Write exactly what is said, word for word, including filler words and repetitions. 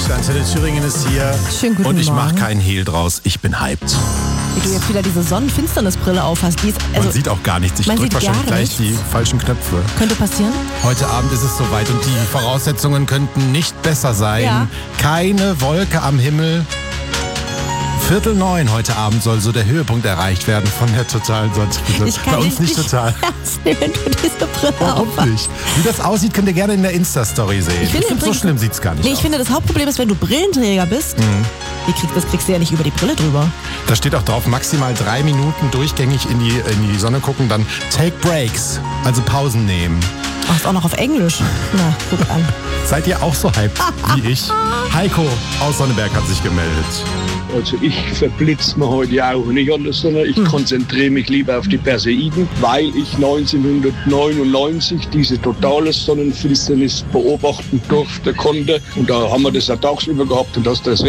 Antenne Thüringen ist hier. Schönen guten und ich mache Morgen. keinen Hehl draus. Ich bin hyped. Wie du jetzt wieder diese Sonnenfinsternisbrille aufhast. Die ist, also, Man sieht auch gar nichts. Ich man drücke sieht wahrscheinlich gar gleich nichts. die falschen Knöpfe. Könnte passieren. Heute Abend ist es soweit und die Voraussetzungen könnten nicht besser sein. Ja. Keine Wolke am Himmel. Viertel neun heute Abend soll so der Höhepunkt erreicht werden von der totalen Sonnenfinsternis. Ich kann Bei uns dich nicht total. ernst nehmen, wenn du diese Brille Warum aufhast. nicht? Wie das aussieht, könnt ihr gerne in der Insta-Story sehen. Ich finde so übrigens- schlimm sieht es gar nicht Nee, ich aus. finde, das Hauptproblem ist, wenn du Brillenträger bist, wie krieg, das kriegst du ja nicht über die Brille drüber. Da steht auch drauf, maximal drei Minuten durchgängig in die, in die Sonne gucken, dann take breaks, also Pausen nehmen. Ach, ist auch noch auf Englisch. Na, guck an. Seid ihr auch so hyped wie ich? Heiko aus Sonneberg hat sich gemeldet. Also ich verblitz mir heute auch nicht an der Sonne. Ich konzentriere mich lieber auf die Perseiden, weil ich neunzehnhundertneunundneunzig diese totale Sonnenfinsternis beobachten durfte, konnte. Und da haben wir das ja tagsüber gehabt und das, das